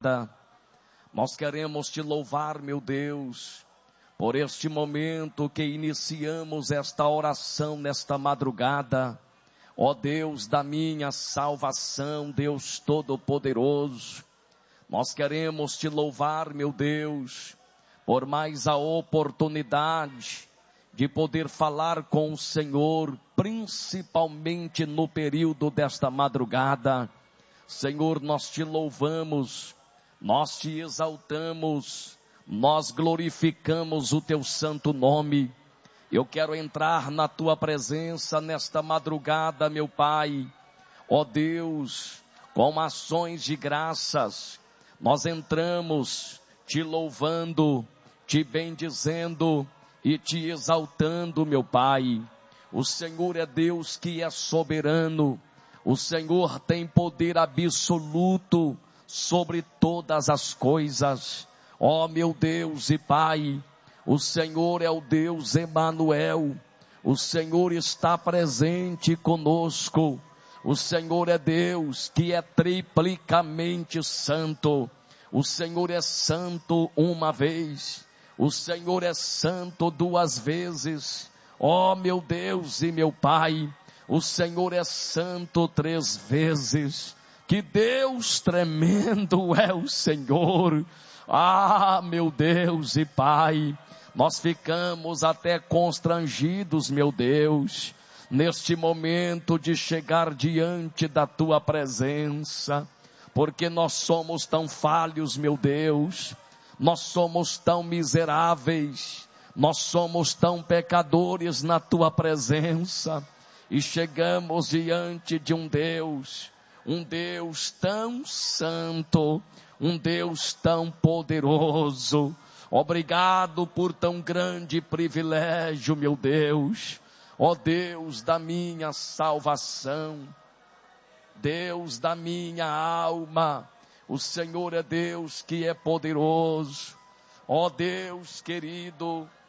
vida. Nós queremos te louvar, meu Deus, por este momento que iniciamos esta oração nesta madrugada. Ó Deus da minha salvação, Deus Todo-Poderoso, nós queremos te louvar, meu Deus, por mais a oportunidade de poder falar com o Senhor, principalmente no período desta madrugada. Senhor, nós te louvamos, nós te exaltamos, nós glorificamos o teu santo nome. Eu quero entrar na tua presença nesta madrugada, meu Pai. Ó Deus, com ações de graças, nós entramos te louvando, te bendizendo e te exaltando, meu Pai. O Senhor é Deus que é soberano. O Senhor tem poder absoluto sobre todas as coisas. Ó meu Deus e Pai, o Senhor é o Deus Emanuel. O Senhor está presente conosco. O Senhor é Deus que é triplicamente santo. O Senhor é santo uma vez. O Senhor é santo duas vezes. Ó meu Deus e meu Pai, o Senhor é santo três vezes. Que Deus tremendo é o Senhor. Ah, meu Deus e Pai, nós ficamos até constrangidos, meu Deus, neste momento de chegar diante da tua presença, porque nós somos tão falhos, meu Deus, nós somos tão miseráveis, nós somos tão pecadores na tua presença, e chegamos diante de um Deus tão santo, um Deus tão poderoso. Obrigado por tão grande privilégio, meu Deus. Ó Deus da minha salvação, Deus da minha alma, o Senhor é Deus que é poderoso. Ó Deus querido,